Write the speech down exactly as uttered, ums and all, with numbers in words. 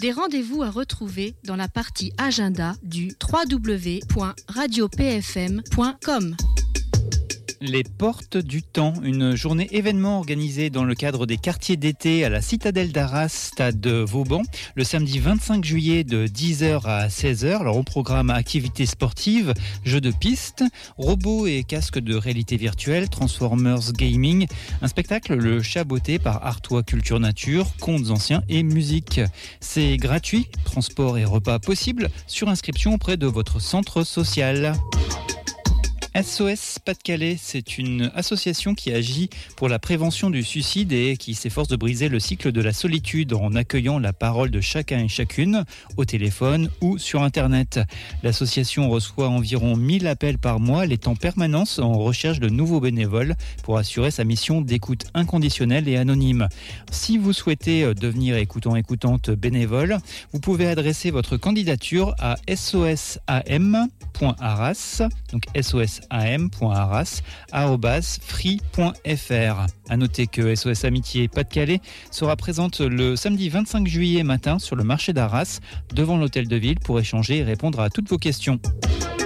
Des rendez-vous à retrouver dans la partie agenda du w w w point radio p f m point com. Les Portes du Temps, une journée événement organisée dans le cadre des quartiers d'été à la Citadelle d'Arras, stade Vauban, le samedi vingt-cinq juillet de dix heures à seize heures. Alors, au programme activités sportives, jeux de piste, robots et casques de réalité virtuelle, Transformers Gaming, un spectacle, le Chaboté par Artois Culture Nature, contes anciens et musique. C'est gratuit, transport et repas possibles, sur inscription auprès de votre centre social. S O S Pas-de-Calais, c'est une association qui agit pour la prévention du suicide et qui s'efforce de briser le cycle de la solitude en accueillant la parole de chacun et chacune au téléphone ou sur Internet. L'association reçoit environ mille appels par mois. Elle est en permanence en recherche de nouveaux bénévoles pour assurer sa mission d'écoute inconditionnelle et anonyme. Si vous souhaitez devenir écoutant-écoutante bénévole, vous pouvez adresser votre candidature à sosam point arras, donc sos am point arras arobase free point f r. À noter que S O S Amitié Pas-de-Calais sera présente le samedi vingt-cinq juillet matin sur le marché d'Arras devant l'hôtel de ville pour échanger et répondre à toutes vos questions.